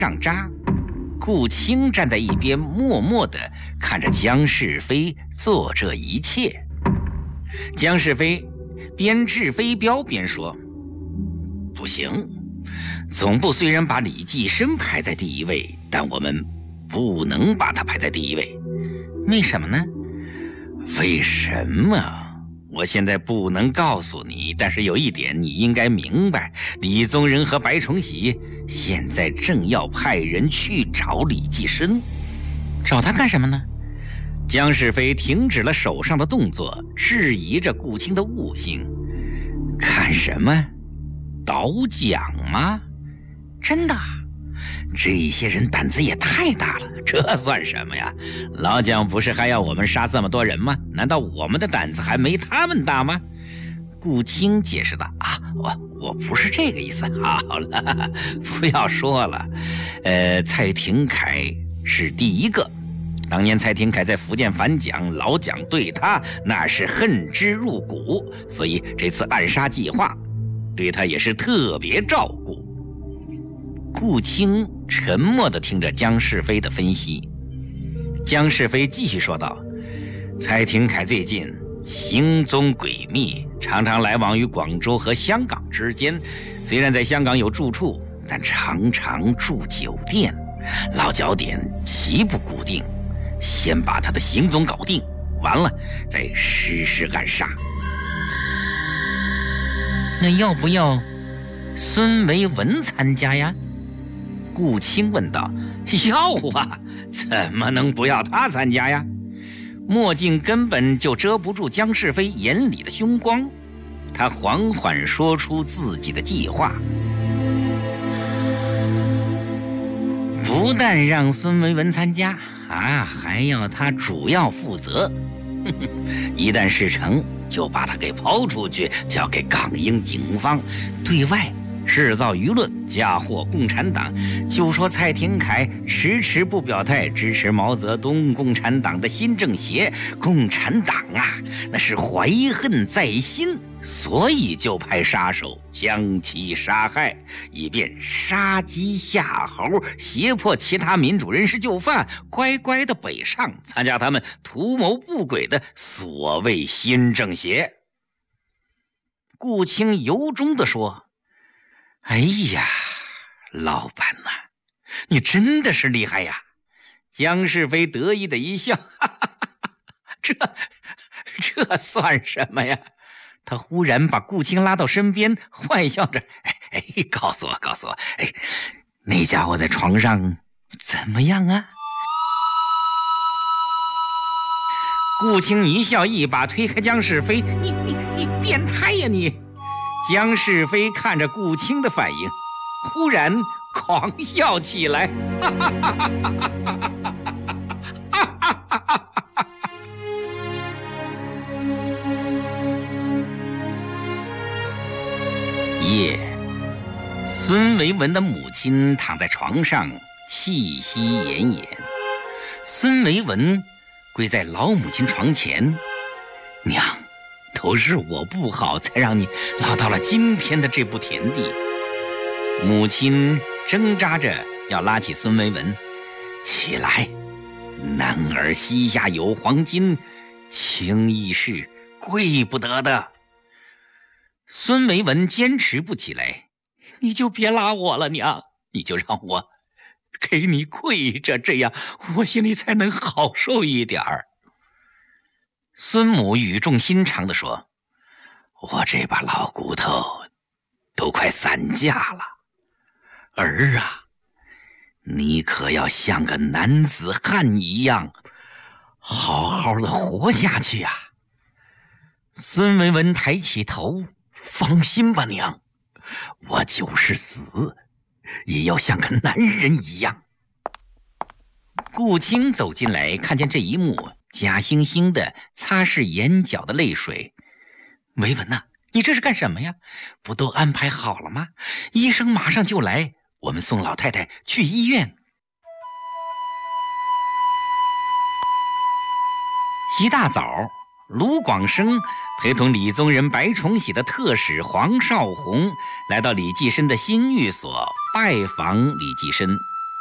上扎。顾青站在一边，默默地看着江世飞做这一切。江世飞边掷飞镖边说：“不行，总部虽然把李济深排在第一位，但我们不能把他排在第一位。为什么呢？为什么？我现在不能告诉你，但是有一点你应该明白，李宗仁和白崇禧现在正要派人去找李济深。找他干什么呢？”江世飞停止了手上的动作，质疑着顾青的悟性。看什么？倒蒋吗？真的？这些人胆子也太大了，这算什么呀？老蒋不是还要我们杀这么多人吗？难道我们的胆子还没他们大吗？顾青解释道：“我不是这个意思。好了，不要说了。蔡廷锴是第一个。当年蔡廷锴在福建反蒋，老蒋对他那是恨之入骨，所以这次暗杀计划对他也是特别照顾。”顾青沉默地听着江世飞的分析。江世飞继续说道：“蔡廷锴最近行踪诡秘，常常来往于广州和香港之间。虽然在香港有住处，但常常住酒店，落脚点极不固定。先把他的行踪搞定，完了再实施暗杀。”那要不要孙维文参加呀？顾青问道。要啊，怎么能不要他参加呀？墨镜根本就遮不住江世飞眼里的凶光，他缓缓说出自己的计划。不但让孙维文参加还要他主要负责。一旦事成，就把他给抛出去，交给港英警方，对外制造舆论，嫁祸共产党。就说蔡廷锴迟迟不表态支持毛泽东，共产党的新政协，共产党那是怀恨在心，所以就派杀手将其杀害，以便杀鸡夏猴，胁迫其他民主人士就范，乖乖的北上参加他们图谋不轨的所谓新政协。顾青由衷地说：“哎呀，老板你真的是厉害呀！”江世飞得意的一笑，这算什么呀？他忽然把顾青拉到身边，坏笑着：“告诉我，那家伙在床上怎么样啊？”顾青一笑，一把推开江世飞：“你变态呀你！”江世飞看着顾青的反应，忽然狂笑起来。夜，孙维文的母亲躺在床上，气息奄奄。孙维文跪在老母亲床前：“娘，都是我不好，才让你落到了今天的这步田地。”母亲挣扎着要拉起孙维文：“起来，男儿膝下有黄金，轻易是跪不得的。”孙维文坚持不起来：“你就别拉我了，娘，你就让我给你跪着，这样我心里才能好受一点儿。”孙母语重心长地说：“我这把老骨头都快散架了，儿啊，你可要像个男子汉一样，好好的活下去呀！”孙维文抬起头：“放心吧，娘，我就是死，也要像个男人一样。”顾青走进来，看见这一幕，假惺惺的擦拭眼角的泪水：“维文你这是干什么呀？不都安排好了吗？医生马上就来，我们送老太太去医院。”一大早，卢广生陪同李宗仁、白崇禧的特使黄绍竑来到李济深的新寓所拜访李济深。